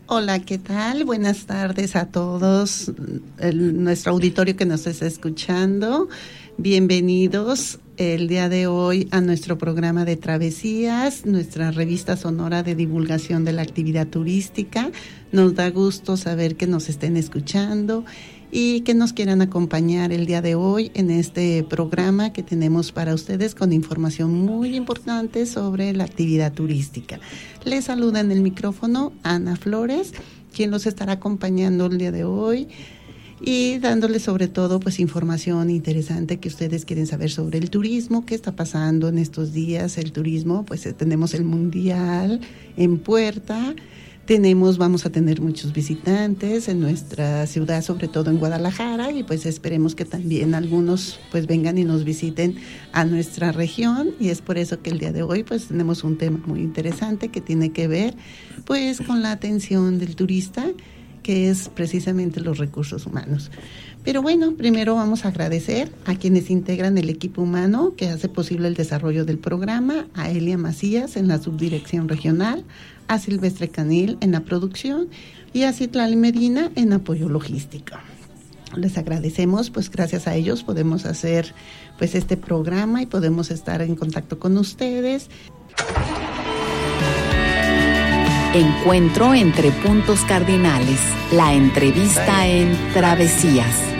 Hola, ¿qué tal? Buenas tardes a todos, nuestro auditorio que nos está escuchando. Bienvenidos el día de hoy a nuestro programa de Travesías, nuestra revista sonora de divulgación de la actividad turística. Nos da gusto saber que nos estén escuchando y que nos quieran acompañar el día de hoy en este programa que tenemos para ustedes con información muy importante sobre la actividad turística. Les saluda en el micrófono Ana Flores, quien los estará acompañando el día de hoy y dándoles sobre todo pues información interesante que ustedes quieren saber sobre el turismo, qué está pasando en estos días. El turismo, pues tenemos el Mundial en puerta. Vamos a tener muchos visitantes en nuestra ciudad, sobre todo en Guadalajara, y pues esperemos que también algunos pues vengan y nos visiten a nuestra región, y es por eso que el día de hoy pues tenemos un tema muy interesante que tiene que ver pues con la atención del turista, que es precisamente los recursos humanos. Pero bueno, primero vamos a agradecer a quienes integran el equipo humano que hace posible el desarrollo del programa, a Elia Macías en la subdirección regional, a Silvestre Canil en la producción y a Citlali Medina en apoyo logístico. Les agradecemos, pues gracias a ellos podemos hacer pues este programa y podemos estar en contacto con ustedes. Encuentro entre puntos cardinales, la entrevista en Travesías.